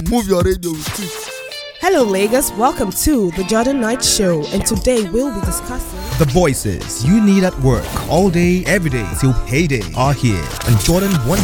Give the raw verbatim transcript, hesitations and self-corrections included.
move your radio with it. Hello, Lagos. Welcome to the Jordan Knight Show, and today we'll be discussing the voices you need at work all day, every day till payday are here on Jordan one